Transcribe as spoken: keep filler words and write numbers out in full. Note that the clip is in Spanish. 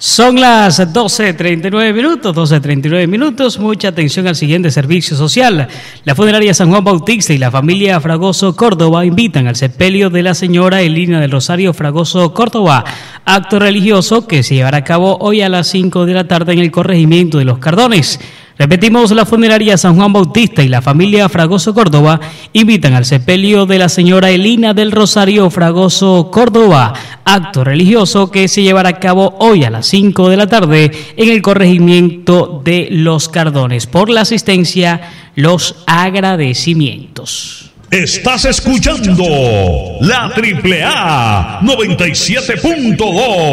Son las doce treinta y nueve minutos, doce treinta y nueve minutos. Mucha atención al siguiente servicio social. La funeraria San Juan Bautista y la familia Fragoso Córdoba invitan al sepelio de la señora Elina del Rosario Fragoso Córdoba, acto religioso que se llevará a cabo hoy a las cinco de la tarde en el corregimiento de Los Cardones. Repetimos, la funeraria San Juan Bautista y la familia Fragoso Córdoba invitan al sepelio de la señora Elina del Rosario Fragoso Córdoba, acto religioso que se llevará a cabo hoy a las cinco de la tarde en el corregimiento de Los Cardones. Por la asistencia, los agradecimientos. Estás escuchando la Triple A noventa y siete punto dos.